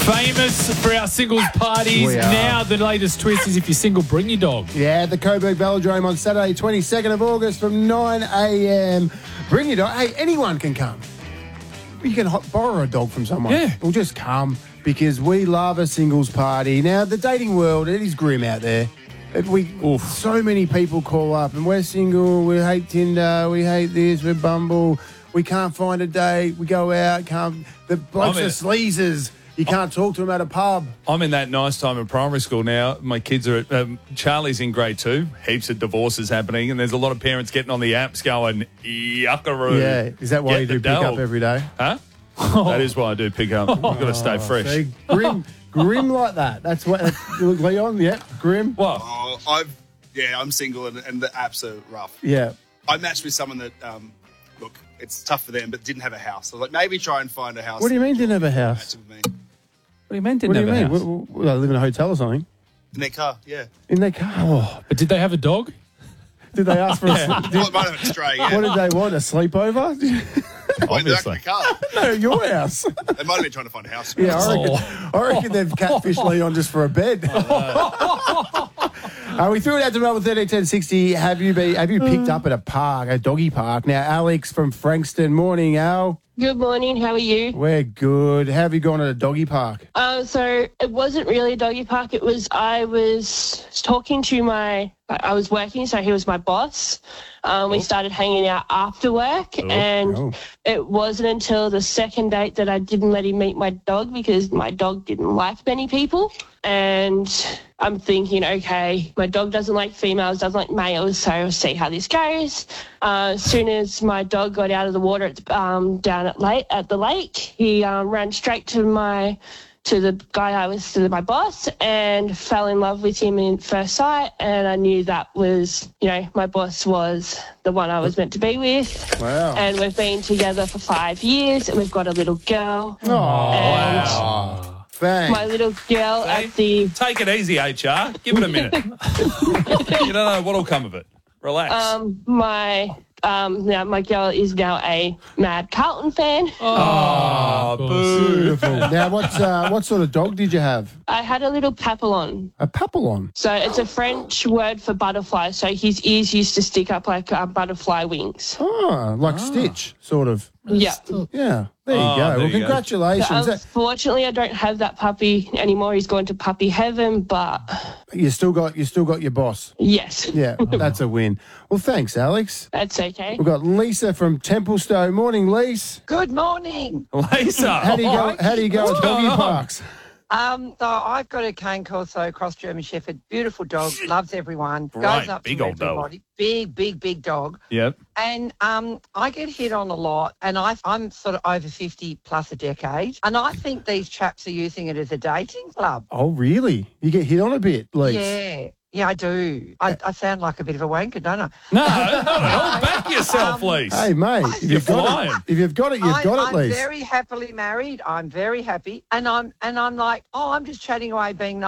Famous for our singles parties. We are. Now the latest twist is if you're single, bring your dog. Yeah, the Coburg Velodrome on Saturday, 22nd of August from 9 a.m. Bring your dog. Hey, anyone can come. You can borrow a dog from someone. Yeah. Or just come because we love a singles party. Now, the dating world, it is grim out there. So many people call up and we're single, we hate Tinder, we hate this, we're Bumble, we can't find a date, we go out, the blokes are sleazers. You can't talk to them at a pub. I'm in that nice time in primary school now. My kids are at, Charlie's in grade 2. Heaps of divorces happening, and there's a lot of parents getting on the apps going, yuckaroo. Yeah, is that why you do pick up every day? Huh? That is why I do pick up. I've got to stay fresh. See, grim like that. That's what, Leon, yeah, grim. What? Oh, I'm single and the apps are rough. Yeah. I matched with someone that, look, it's tough for them, but didn't have a house. So like maybe try and find a house. What do you mean didn't have a house? Match with me. What do you mean What do you mean? They live in a hotel or something? In their car, yeah. In their car? Oh. But did they have a dog? Did they ask for a Well, it might have been stray, yeah. What did they want? A sleepover? Obviously. In the car. No, your house. They might have been trying to find a house. Yeah, I reckon they've catfished Leon just for a bed. We threw it out to Melbourne 131060. Have you picked up at a park, a doggy park? Now, Alex from Frankston. Morning, Al. Good morning. How are you? We're good. How have you gone at a doggy park? So it wasn't really a doggy park. I was talking to I was working, so he was my boss. We started hanging out after work, and it wasn't until the second date that I didn't let him meet my dog because my dog didn't like many people. And I'm thinking, okay, my dog doesn't like females, doesn't like males, so we'll see how this goes. As soon as my dog got out of the water down at the lake, he ran straight to my boss and fell in love with him in first sight, and I knew that was, my boss was the one I was meant to be with. Wow. And we've been together for 5 years, and we've got a little girl. Oh, wow. Thanks. My little girl Take it easy, HR. Give it a minute. You don't know what'll come of it. Relax. My girl is now a mad Carlton fan. Oh, boo. Beautiful. Now, what sort of dog did you have? I had a little papillon. A papillon? So it's a French word for butterfly. So his ears used to stick up like butterfly wings. Oh, like Stitch, sort of. Yeah. Yeah. There you go. there Well, you go. congratulations. Unfortunately, I don't have that puppy anymore. He's gone to puppy heaven, but You still got your boss. yes, Yeah, that's a win. Well, thanks, Alex. that's okay. We've got Lisa from Templestowe. Morning, Lisa. Good morning. Lisa. How do you go at doggy parks? So I've got a cane corso cross German Shepherd, beautiful dog, loves everyone, Right, goes up big to old dog. everybody, big dog. Yep. And I get hit on a lot, and I'm sort of over 50 plus a decade, and I think these chaps are using it as a dating club. Oh, really? You get hit on a bit, Lisa? Yeah, I do. I sound like a bit of a wanker, don't I? No, not at all. Back yourself, Lisa. Hey, mate, if you've got it, you've got it, I'm Lisa. very happily married. I'm very happy, and I'm like, I'm just chatting away, being nice.